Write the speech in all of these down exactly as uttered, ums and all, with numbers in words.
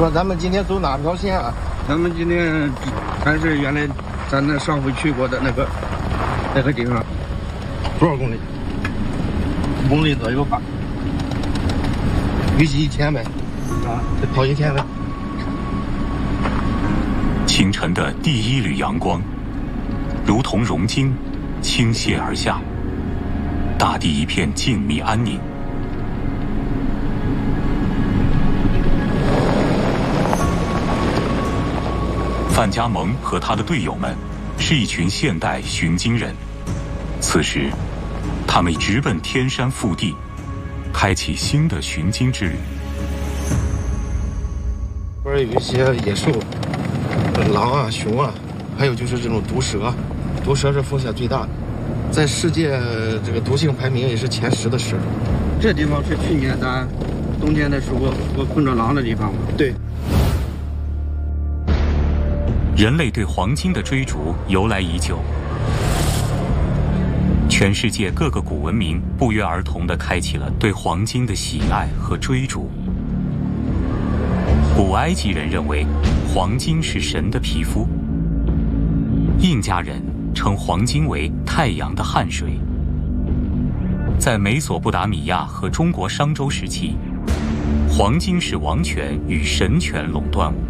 说咱们今天走哪条线啊？ 咱们今天还是原来咱那上回去过的那个那个地方。 多少公里？五公里左右吧。预计一天呗。啊，得跑一天呗。 清晨的第一缕阳光，如同熔金，倾泻而下，大地一片静谧安宁。范加蒙和他的队友们是一群现代寻经人，此时他们直奔天山腹地，开启新的寻经之旅。 这边有一些野兽，狼啊、熊啊，还有就是这种毒蛇，毒蛇是风险最大的，在世界这个毒性排名也是前十的蛇。 这地方是去年咱冬天的时候我碰着狼的地方吗？ 对。 人类对黄金的追逐由来已久，全世界各个古文明不约而同地开启了对黄金的喜爱和追逐。古埃及人认为黄金是神的皮肤，印加人称黄金为太阳的汗水。在美索不达米亚和中国商周时期，黄金是王权与神权垄断物。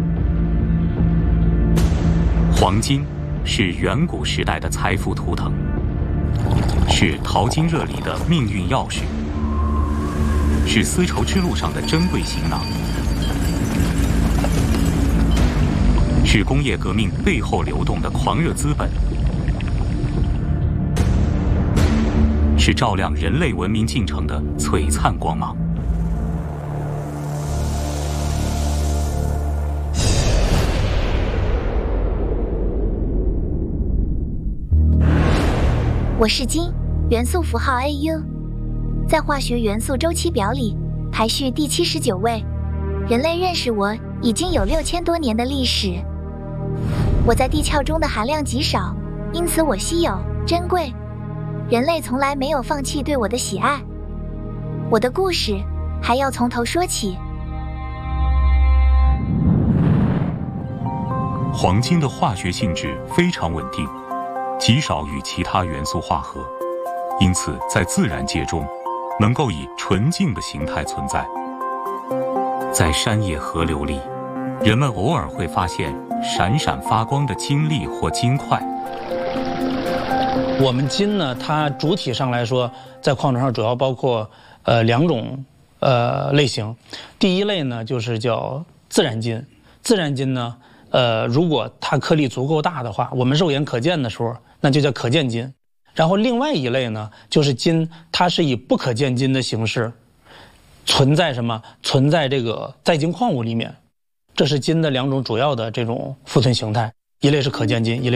黄金是远古时代的财富图腾，是淘金热里的命运钥匙，是丝绸之路上的珍贵行囊，是工业革命背后流动的狂热资本，是照亮人类文明进程的璀璨光芒。 我是金，元素符号 A U， 在化学元素周期表里排序第七十九位。人类认识我已经有六千多年的历史。我在地壳中的含量极少，因此我稀有珍贵。人类从来没有放弃对我的喜爱。我的故事还要从头说起。 黄金的化学性质非常稳定，极少与其他元素化合，因此在自然界中能够以纯净的形态存在。在山野河流里，人们偶尔会发现闪闪发光的金粒或金块。 我们金呢，它主体上来说，在矿床上主要包括呃两种呃类型。第一类呢，就是叫自然金。自然金呢，呃，如果它颗粒足够大的话，我们肉眼可见的时候，那就叫可见金。然后另外一类呢，就是金，它是以不可见金的形式存在什么？存在这个在金矿物里面。这是金的两种主要的这种富存形态，一类是可见金，一类